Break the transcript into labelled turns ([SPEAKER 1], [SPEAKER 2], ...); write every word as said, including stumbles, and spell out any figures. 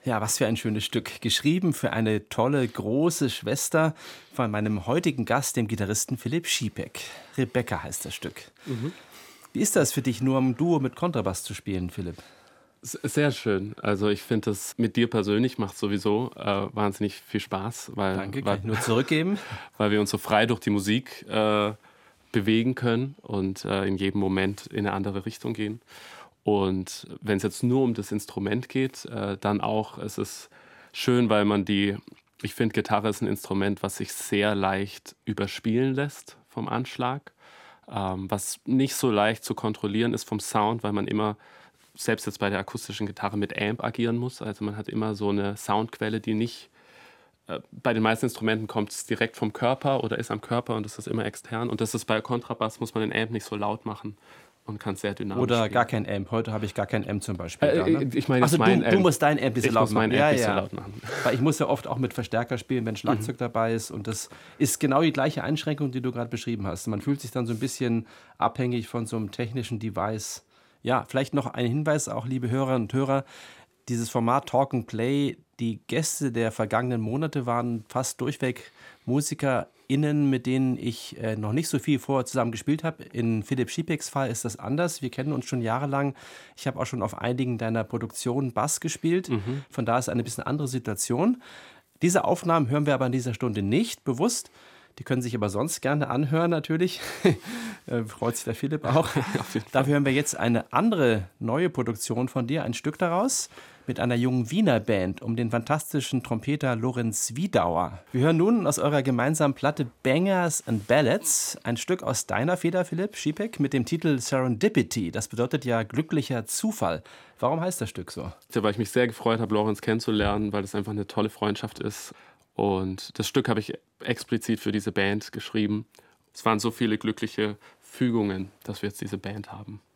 [SPEAKER 1] Ja, was für ein schönes Stück. Geschrieben für eine tolle, große Schwester von meinem heutigen Gast, dem Gitarristen Philipp Schiepeck. Rebecca heißt das Stück.
[SPEAKER 2] Mhm.
[SPEAKER 1] Wie ist das für dich, nur im Duo mit Kontrabass zu spielen, Philipp?
[SPEAKER 2] S- Sehr schön. Also ich finde, das mit dir persönlich macht sowieso äh, wahnsinnig viel Spaß, weil,
[SPEAKER 1] Danke, kann
[SPEAKER 2] weil,
[SPEAKER 1] ich nur zurückgeben.
[SPEAKER 2] weil wir uns so frei durch die Musik äh, bewegen können und äh, in jedem Moment in eine andere Richtung gehen. Und wenn es jetzt nur um das Instrument geht, äh, dann auch, es ist schön, weil man die, ich finde, Gitarre ist ein Instrument, was sich sehr leicht überspielen lässt vom Anschlag, ähm, was nicht so leicht zu kontrollieren ist vom Sound, weil man immer, selbst jetzt bei der akustischen Gitarre, mit Amp agieren muss. Also man hat immer so eine Soundquelle, die nicht, äh, bei den meisten Instrumenten kommt es direkt vom Körper oder ist am Körper und das ist immer extern. Und das ist bei Kontrabass, muss man den Amp nicht so laut machen und kann sehr dynamisch
[SPEAKER 1] Oder
[SPEAKER 2] spielen.
[SPEAKER 1] gar kein Amp. Heute habe ich gar kein Amp zum Beispiel.
[SPEAKER 2] Äh,
[SPEAKER 1] da, ne?
[SPEAKER 2] ich meine jetzt
[SPEAKER 1] Achso,
[SPEAKER 2] mein
[SPEAKER 1] du, du
[SPEAKER 2] Amp.
[SPEAKER 1] musst dein Amp nicht so
[SPEAKER 2] Ich
[SPEAKER 1] laut
[SPEAKER 2] muss
[SPEAKER 1] machen.
[SPEAKER 2] mein Amp
[SPEAKER 1] Ja,
[SPEAKER 2] nicht so
[SPEAKER 1] ja.
[SPEAKER 2] laut machen.
[SPEAKER 1] Weil ich muss ja oft auch mit Verstärker spielen, wenn Schlagzeug dabei ist. Und das ist genau die gleiche Einschränkung, die du gerade beschrieben hast. Man fühlt sich dann so ein bisschen abhängig von so einem technischen Device. Ja, vielleicht noch ein Hinweis auch, liebe Hörerinnen und Hörer. Dieses Format Talk and Play, die Gäste der vergangenen Monate waren fast durchweg MusikerInnen, mit denen ich äh, noch nicht so viel vorher zusammen gespielt habe. In Philipp Schiepecks Fall ist das anders. Wir kennen uns schon jahrelang. Ich habe auch schon auf einigen deiner Produktionen Bass gespielt.
[SPEAKER 2] Mhm.
[SPEAKER 1] Von da ist eine bisschen andere Situation. Diese Aufnahmen hören wir aber in dieser Stunde nicht bewusst. Die können sich aber sonst gerne anhören, natürlich. äh, freut sich der Philipp auch. Dafür hören wir jetzt eine andere neue Produktion von dir, ein Stück daraus, mit einer jungen Wiener Band um den fantastischen Trompeter Lorenz Wiedauer. Wir hören nun aus eurer gemeinsamen Platte Bangers and Ballads ein Stück aus deiner Feder, Philipp Schiepeck, mit dem Titel Serendipity. Das bedeutet ja glücklicher Zufall. Warum heißt das Stück so?
[SPEAKER 2] Ja, weil ich mich sehr gefreut habe, Lorenz kennenzulernen, weil es einfach eine tolle Freundschaft ist. Und das Stück habe ich explizit für diese Band geschrieben. Es waren so viele glückliche Fügungen, dass wir jetzt diese Band haben.